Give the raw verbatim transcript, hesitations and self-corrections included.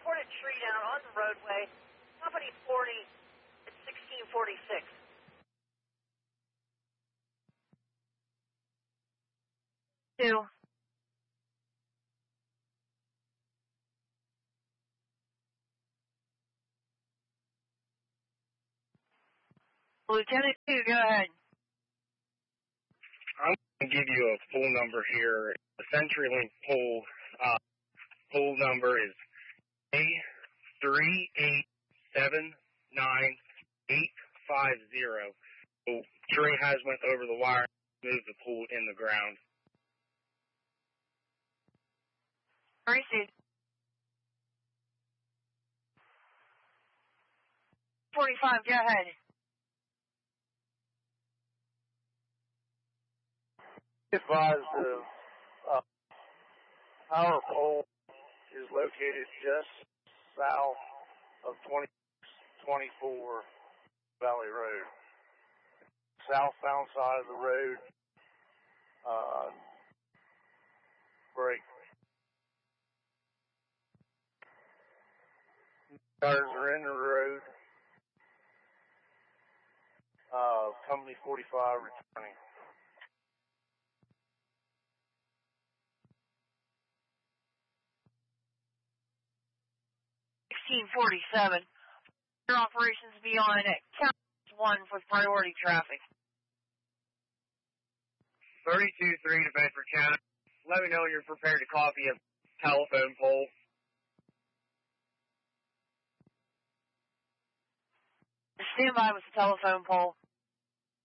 reported tree down on the roadway. Company forty at sixteen forty-six. Two. Lieutenant two, go ahead. I'm going to give you a full number here. The CenturyLink poll, uh, poll number is A three eight seven nine eight five zero. So Trey has went over the wire, moved the pool in the ground. Received. forty-five, go ahead. Advised of uh, power pole is located just south of twenty twenty-four Valley Road. Southbound side of the road, uh, break. Cars are in the road. Uh, company forty-five returning. sixteen forty-seven. Your operations beyond at count one for priority traffic. thirty-two three to Bedford County. Let me know when you're prepared to copy a telephone pole. Stand by with the telephone pole.